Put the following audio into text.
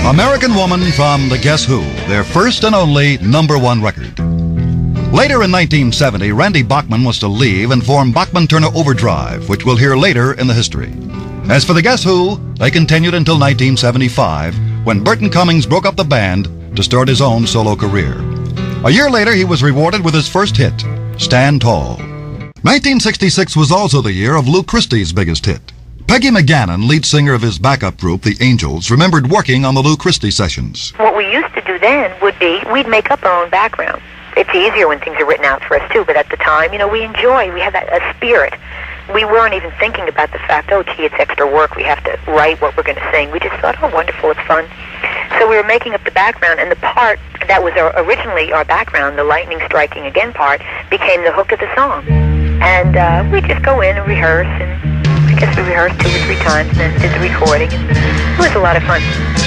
American Woman from the Guess Who, their first and only #1 record. Later in 1970, Randy Bachman was to leave and form Bachman-Turner Overdrive, which we'll hear later in the history. As for the Guess Who, they continued until 1975, when Burton Cummings broke up the band to start his own solo career. A year later, he was rewarded with his first hit, Stand Tall. 1966 was also the year of Lou Christie's biggest hit. Peggy McGannon, lead singer of his backup group, the Angels, remembered working on the Lou Christie sessions. What we used to do then would be, we'd make up our own background. It's easier when things are written out for us, too, but at the time, we have a spirit. We weren't even thinking about the fact, oh, gee, it's extra work, we have to write what we're going to sing. We just thought, oh, wonderful, it's fun. So we were making up the background, and the part that was originally our background, the lightning striking again part, became the hook of the song. And we just go in and rehearse, and I guess we rehearsed 2 or 3 times, and then did the recording. It was a lot of fun.